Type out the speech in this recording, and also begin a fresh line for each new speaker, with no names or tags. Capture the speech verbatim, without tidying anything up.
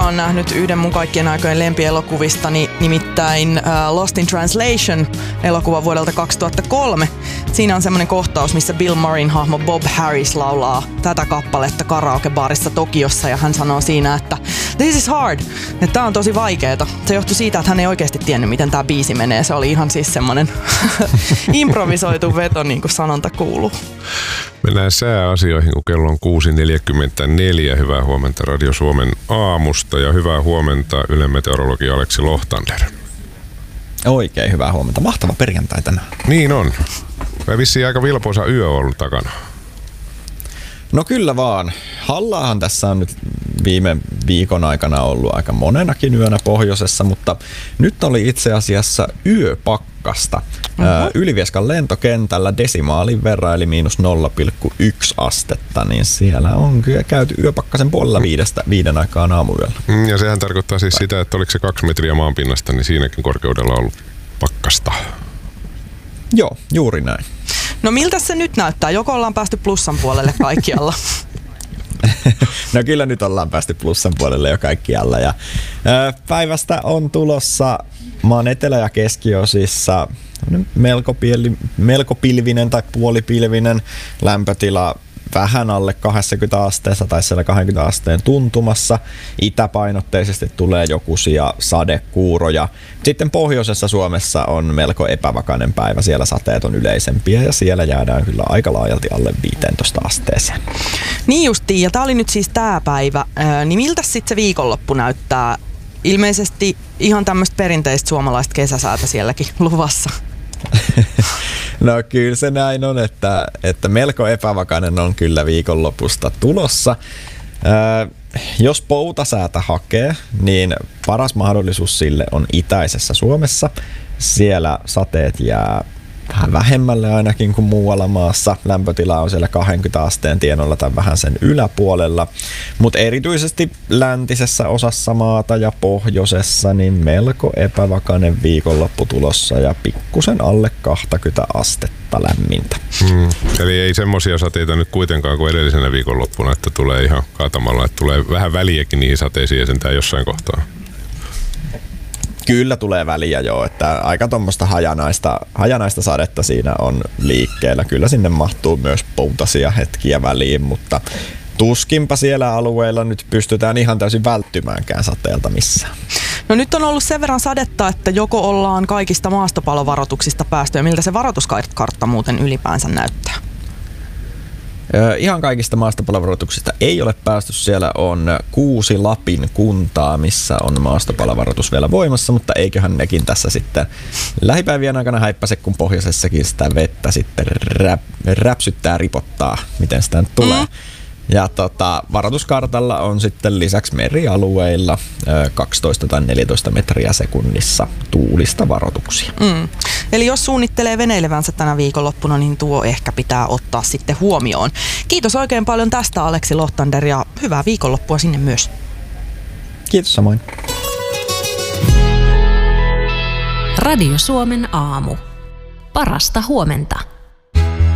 oon nähnyt yhden mun kaikkien aikojen lempielokuvistani, nimittäin uh, Lost in Translation, elokuva vuodelta kaksituhattakolme. Siinä on semmoinen kohtaus, missä Bill Murrayn hahmo Bob Harris laulaa tätä kappaletta karaokebaarissa Tokiossa, ja hän sanoo siinä, että this is hard, että tää on tosi vaikeeta. Se johtui siitä, että hän ei oikeasti tiennyt, miten tää biisi menee. Se oli ihan siis semmoinen improvisoitu veto, niin kuin sanonta kuuluu.
Mennään sääasioihin, kun kello on kuusi neljäkymmentäneljä. Hyvää huomenta Radio Suomen aamusta ja hyvää huomenta Ylen meteorologi Aleksi Lohtander.
Oikein hyvää huomenta. Mahtava perjantai tänään.
Niin on. Vai vissiin aika vilpoisa yö on ollut takana.
No kyllä vaan. Hallaahan tässä on nyt viime viikon aikana ollut aika monenakin yönä pohjoisessa, mutta nyt oli itse asiassa yöpakkasta. Uh-huh. Ylivieskan lentokentällä desimaalin verran, eli miinus nolla pilkku yksi astetta, niin siellä on kyllä käyty yöpakkasen puolella viidestä viiden aikaan aamuyöllä.
Ja sehän tarkoittaa siis sitä, että oliko se kaksi metriä maanpinnasta, niin siinäkin korkeudella on ollut pakkasta.
Joo, juuri näin.
No miltä se nyt näyttää? Joko ollaan päästy plussan puolelle kaikkialla?
No kyllä nyt ollaan päästy plussan puolelle jo kaikkialla. Ja, ää, päivästä on tulossa maan etelä- ja keskiosissa melko, pieli, melko pilvinen tai puolipilvinen lämpötila. Vähän alle kaksikymmentä asteessa tai siellä kaksikymmentä asteen tuntumassa. Itäpainotteisesti tulee jokuisia sadekuuroja. Sitten pohjoisessa Suomessa on melko epävakainen päivä. Siellä sateet on yleisempiä ja siellä jäädään kyllä aika laajalti alle viisitoista asteeseen.
Niin justiin, ja tää oli nyt siis tää päivä. Äh, niin miltä sitten se viikonloppu näyttää? Ilmeisesti ihan tämmöistä perinteistä suomalaista kesäsäätä sielläkin luvassa.
No kyllä se näin on, että, että melko epävakainen on kyllä viikonlopusta tulossa. Ää, jos poutasäätä hakee, niin paras mahdollisuus sille on itäisessä Suomessa. Siellä sateet jää vähän vähemmälle ainakin kuin muualla maassa. Lämpötila on siellä kaksikymmentä asteen tienoilla tai vähän sen yläpuolella. Mutta erityisesti läntisessä osassa maata ja pohjoisessa niin melko epävakainen viikonloppu tulossa ja pikkusen alle kaksikymmentä astetta lämmintä.
Hmm. Eli ei semmoisia sateita nyt kuitenkaan kuin edellisenä viikonloppuna, että tulee ihan kaatamalla, että tulee vähän väliäkin niihin sateisiin ja sentään jossain kohtaa.
Kyllä tulee väliä jo, että aika tuommoista hajanaista, hajanaista sadetta siinä on liikkeellä. Kyllä sinne mahtuu myös poutasia hetkiä väliin, mutta tuskinpa siellä alueella nyt pystytään ihan täysin välttymäänkään sateelta missään.
No nyt on ollut sen verran sadetta, että joko ollaan kaikista maastopalovaroituksista päästy ja miltä se varoituskartta muuten ylipäänsä näyttää?
Ihan kaikista maastopalovaroituksista ei ole päästy. Siellä on kuusi Lapin kuntaa, missä on maastopalovaroitus vielä voimassa, mutta eiköhän nekin tässä sitten lähipäivien aikana häippäse, kun pohjoisessakin sitä vettä sitten rä, räpsyttää, ripottaa, miten sitä nyt tulee. Mm. Ja tota, varoituskartalla on sitten lisäksi merialueilla kaksitoista tai neljätoista metriä sekunnissa tuulista varoituksia.
Mm. Eli jos suunnittelee veneilevänsä tänä viikonloppuna, niin tuo ehkä pitää ottaa sitten huomioon. Kiitos oikein paljon tästä, Aleksi Lohtander, ja hyvää viikonloppua sinne myös.
Kiitos samoin.
Radio Suomen aamu. Parasta huomenta.